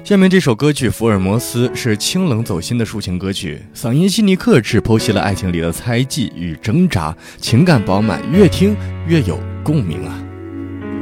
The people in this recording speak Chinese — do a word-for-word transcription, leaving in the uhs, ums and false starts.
下面这首歌曲《福尔摩斯》是清冷走心的抒情歌曲，嗓音细腻克制，剖析了爱情里的猜忌与挣扎，情感饱满，越听越有共鸣啊。